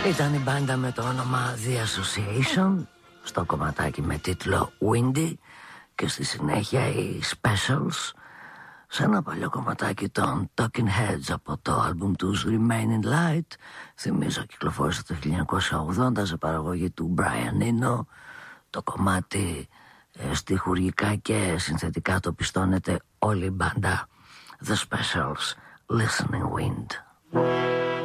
Ήταν η μπάντα με το όνομα The Association, στο κομματάκι με τίτλο Windy, και στη συνέχεια οι Specials σε ένα παλιό κομματάκι των Talking Heads από το άλμπουμ τους Remain in Light. Θυμίζω κυκλοφόρησε το 1980 σε παραγωγή του Brian Eno. Το κομμάτι στιχουργικά και συνθετικά το πιστώνεται όλη η μπάντα. The Specials, Listening Wind.